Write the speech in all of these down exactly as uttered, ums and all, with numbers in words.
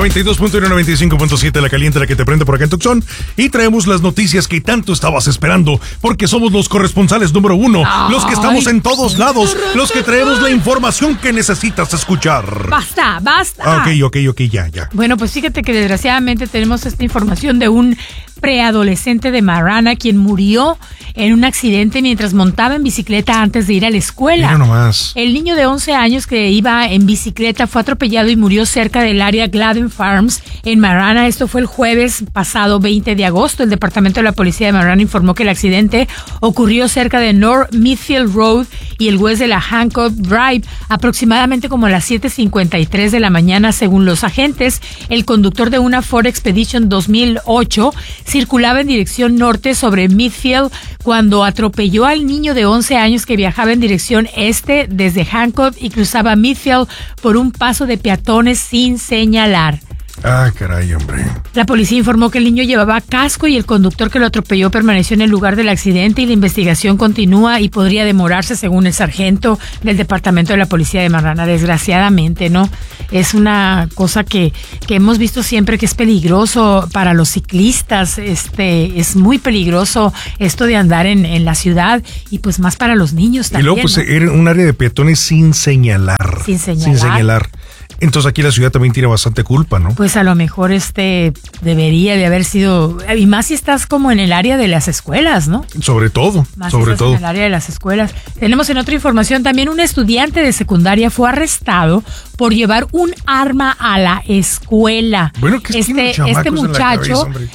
noventa y dos punto uno, noventa y cinco punto siete, la caliente, la que te prende por acá en Tucson. Y traemos las noticias que tanto estabas esperando, porque somos los corresponsales número uno, Ay. los que estamos en todos lados, los que traemos la información que necesitas escuchar. Basta, basta. Ok, ok, ok, ya, ya. Bueno, pues fíjate que desgraciadamente tenemos esta información de un preadolescente de Marana quien murió en un accidente mientras montaba en bicicleta antes de ir a la escuela. Mira nomás. El niño de once años que iba en bicicleta fue atropellado y murió cerca del área Gladden Farms en Marana. Esto fue el jueves pasado veinte de agosto. El departamento de la policía de Marana informó que el accidente ocurrió cerca de North Midfield Road y el west de la Hancock Drive, aproximadamente como a las siete cincuenta y tres de la mañana, según los agentes. El conductor de una Ford Expedition dos mil ocho circulaba en dirección norte sobre Midfield cuando atropelló al niño de once años que viajaba en dirección este desde Hancock y cruzaba Midfield por un paso de peatones sin señalar. Ah, caray, hombre. La policía informó que el niño llevaba casco y el conductor que lo atropelló permaneció en el lugar del accidente y la investigación continúa y podría demorarse, según el sargento del departamento de la policía de Marana. Desgraciadamente, ¿no? Es una cosa que, que hemos visto siempre que es peligroso para los ciclistas. Este, es muy peligroso esto de andar en, en la ciudad y pues más para los niños también. Y luego pues ¿no? era un área de peatones sin señalar. Sin señalar. Sin señalar. Entonces aquí la ciudad también tiene bastante culpa, ¿no? Pues a lo mejor este debería de haber sido, y más si estás como en el área de las escuelas, ¿no? Sobre todo, más sobre si todo. En el área de las escuelas. Tenemos en otra información también un estudiante de secundaria fue arrestado por llevar un arma a la escuela. Bueno, ¿qué este, este muchacho, cabeza,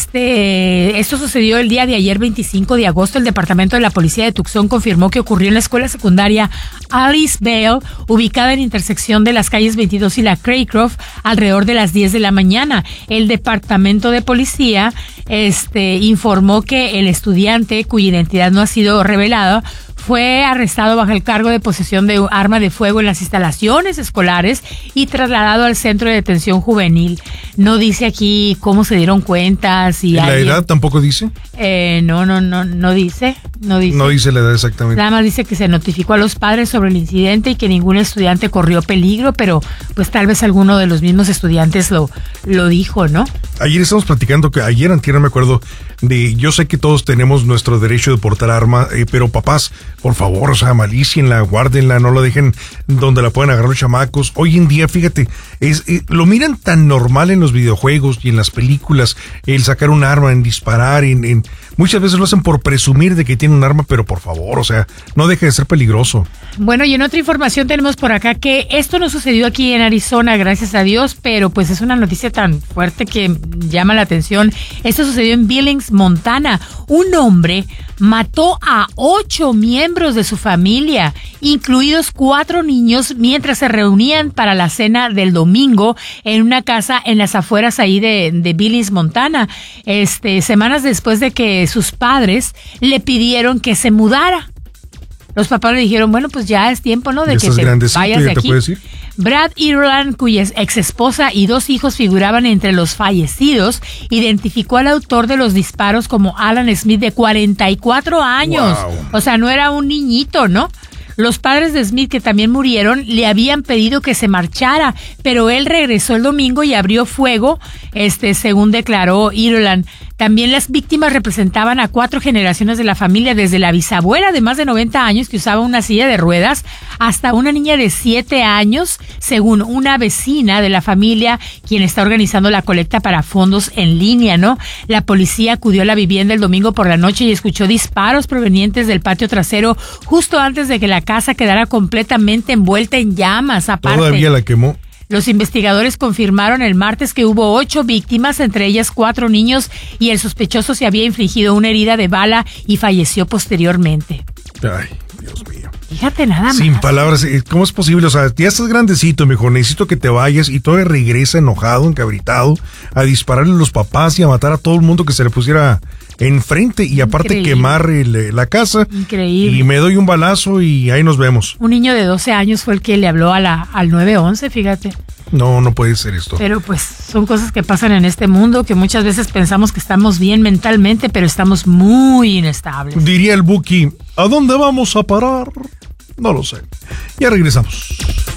este, esto sucedió el día de ayer, veinticinco de agosto. El departamento de la policía de Tucson confirmó que ocurrió en la escuela secundaria Alice Vale, ubicada en intersección de las calles veintidós y la Craycroft, alrededor de las diez de la mañana. El departamento de policía este, informó que el estudiante, cuya identidad no ha sido revelada, fue arrestado bajo el cargo de posesión de arma de fuego en las instalaciones escolares y trasladado al centro de detención juvenil. No dice aquí cómo se dieron cuenta. Si ¿Y alguien, la edad tampoco dice? Eh, no, no, no, no dice, no dice. No dice la edad exactamente. Nada más dice que se notificó a los padres sobre el incidente y que ningún estudiante corrió peligro, pero pues tal vez alguno de los mismos estudiantes lo, lo dijo, ¿no? Ayer estamos platicando que ayer antier no me acuerdo de, yo sé que todos tenemos nuestro derecho de portar arma, eh, pero papás, por favor, o sea, malícienla, guárdenla, no la dejen donde la puedan agarrar los chamacos. Hoy en día, fíjate, es eh, lo miran tan normal en los videojuegos y en las películas, el sacar un arma, en disparar, en, en muchas veces lo hacen por presumir de que tienen un arma, pero por favor, o sea, no deje de ser peligroso. Bueno, y en otra información tenemos por acá que esto no sucedió aquí en Arizona, gracias a Dios, pero pues es una noticia tan fuerte que llama la atención. Esto sucedió en Billings, Montana. Un hombre mató a ocho miembros de su familia, incluidos cuatro niños, mientras se reunían para la cena del domingo en una casa en las afueras ahí de, de Billings, Montana. Este, semanas después de que sus padres le pidieron que se mudara. Los papás le dijeron, bueno, pues ya es tiempo, ¿no? De que te vayas de aquí. Brad Ireland, cuya ex esposa y dos hijos figuraban entre los fallecidos, identificó al autor de los disparos como Alan Smith, de cuarenta y cuatro años. Wow. O sea, no era un niñito, ¿no? Los padres de Smith, que también murieron, le habían pedido que se marchara, pero él regresó el domingo y abrió fuego, este, según declaró Ireland. También las víctimas representaban a cuatro generaciones de la familia, desde la bisabuela de más de noventa años que usaba una silla de ruedas hasta una niña de siete años, según una vecina de la familia, quien está organizando la colecta para fondos en línea, ¿no? La policía acudió a la vivienda el domingo por la noche y escuchó disparos provenientes del patio trasero justo antes de que la casa quedara completamente envuelta en llamas. Aparte, todavía la quemó. Los investigadores confirmaron el martes que hubo ocho víctimas, entre ellas cuatro niños, y el sospechoso se había infligido una herida de bala y falleció posteriormente. Ay, Dios mío. Fíjate nada más. Sin palabras, ¿cómo es posible? O sea, ya estás grandecito, mejor, necesito que te vayas, y todavía regresa enojado, encabritado, a dispararle a los papás y a matar a todo el mundo que se le pusiera enfrente, y aparte Increíble. quemar el, la casa. Increíble. Y me doy un balazo y ahí nos vemos. Un niño de doce años fue el que le habló a la, al nueve once, fíjate. No, no puede ser esto. Pero pues son cosas que pasan en este mundo, que muchas veces pensamos que estamos bien mentalmente, pero estamos muy inestables. Diría el Buki, ¿a dónde vamos a parar? No lo sé. Ya regresamos.